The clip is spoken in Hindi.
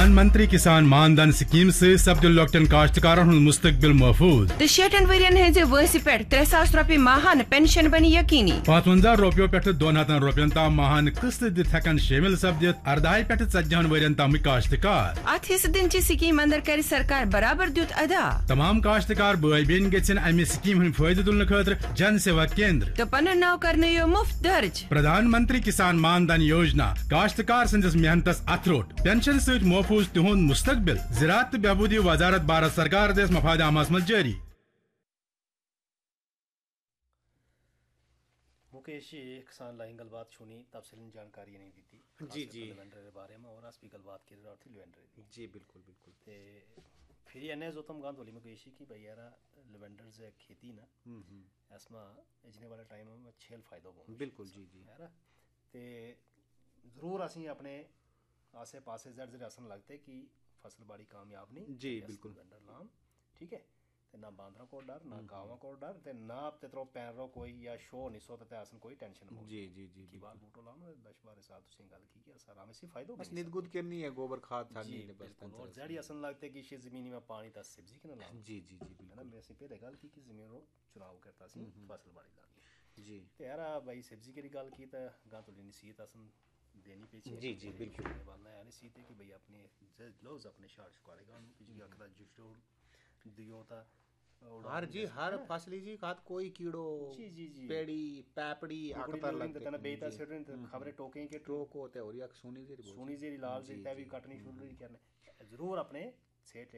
प्रधानमंत्री किसान मानधन स्कीम से सपद लॉकटन काश्तकारों मुस्तकबिल महफूज तो 6 वरियन हज वस पे 3,000 रुपये माहान पेंशन बनी यकीनी 55 रुपयों पे 200 रुपयन तम माहान किस्त दित हेकन शामिल सपदित 18 पे 40 वरियन तम काश्तकार अत हिस्स दिन स्कीम अंदर कर सरकार बराबर दुत अदा तमाम काश्तकार भाई बेन गन अमि स्कीम हंद फायदे तुलने खतर जन सेवा केंद्र तो पन नाव कर मुफ्त दर्ज। प्रधानमंत्री किसान मानधन योजना काश्तकार संदिस मेहनतस अथरोट पेंशन सहित महफूज तिहुंद मुस्तकबिल ज़राअत तो बहबूदी वजारत भारत सरकार देश मफाद आमास मज जारी। मुकेश किसान लाइन गलबात छुनी तफसीली जानकारी नहीं दी थी जी जी लेवेंडर के बारे में और भी गलबात की रही थी लेवेंडर जी बिल्कुल बिल्कुल ते फिर ये ने जो तुम गांव बोली मुकेश की भाई यार लेवेंडर से खेती ना ऐसमा इजने वाले टाइम में छेल फायदा हो बिल्कुल जी जी यार ते जरूर असी अपने आसे पासे जड़ जड़ असन लगते कि फसल बाड़ी कामयाब नहीं जी बिल्कुल लेवेंडर लाम ठीक है ते ना बांदरा को डर ना गावा को डर ते ना ते तो पैरो कोई या शो नहीं सो ते असन कोई टेंशन नहीं जी जी जी की बाल बूटो लाम 10-12 साल तुसी गल की असर हमें सी फायदा बस निदगुद करनी है गोबर खाद जी छाड़नी है बस बिल्कुल और जड़ी असन लगते कि शे जमीनी में पानी ता सब्जी के ना लाम जी जी जी है ना मैं सी पहले गल की जमीन रो चुनाव करता सी फसल बाड़ी लानी जी ते यार भाई सब्जी की गल की ता गा तो नसीहत असन देनी पीछे जी जी बिल्कुल वाला यानी सीते कि भाई अपने लोग अपने शार शुकारेगा पिछली अखरा जुस्टो दियो ता हर जी हर फसली जी खाद कोई कीड़ो जी जी जी पेड़ी पैपड़ी आकतर लगते तना बेता सेडन खबरें टोकें के टोको ते और या सुनी जेरी लाल से तभी कटनी शुरू करने जरूर अपने सेठ